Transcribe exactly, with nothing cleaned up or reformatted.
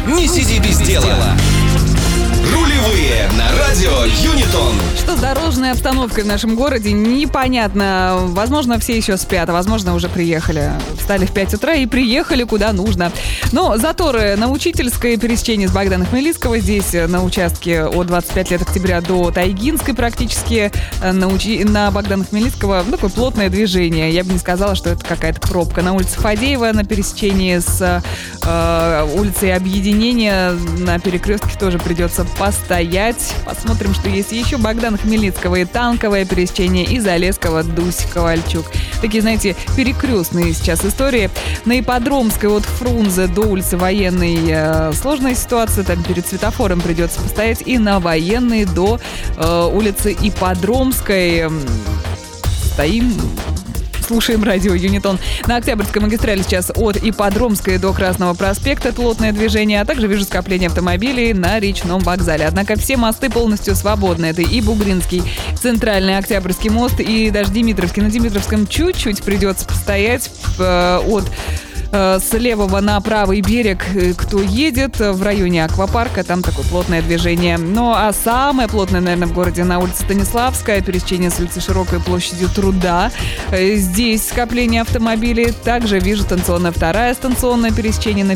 Не сиди без дела. Рулевые на радио Юнитон. Что с дорожной обстановкой в нашем городе, непонятно. Возможно, все еще спят, а возможно, уже приехали. Встали в пять утра и приехали куда нужно. Но заторы на Учительской, пересечении с Богдана Хмельницкого. Здесь на участке от двадцать пять лет октября до Тайгинской практически. На, учи... на Богдана Хмельницкого ну, такое плотное движение. Я бы не сказала, что это какая-то пробка. На улице Фадеева на пересечении с э, улицей Объединения на перекрестке тоже придется постоять. Посмотрим, что есть еще. Богдана Хмельницкого и Танковое пересечение, и Залесского, Дусь, Ковальчук. Такие, знаете, перекрестные сейчас истории. На Ипподромской от Фрунзе до улицы Военной э, сложная ситуация. Там перед светофором придется постоять. И на Военной до э, улицы Ипподромской. Стоим... Слушаем радио Юнитон. На Октябрьской магистрали сейчас от Ипподромской до Красного проспекта плотное движение, а также вижу скопление автомобилей на Речном вокзале. Однако все мосты полностью свободны. Это и Бугринский, Центральный Октябрьский мост, и даже Димитровский. На Димитровском чуть-чуть придется постоять э, от с левого на правый берег, кто едет в районе аквапарка, там такое плотное движение. Ну, а самое плотное, наверное, в городе на улице Станиславская, пересечение с улицы Широкой площадью Труда. Здесь скопление автомобилей. Также вижу станционное второе станционное пересечение на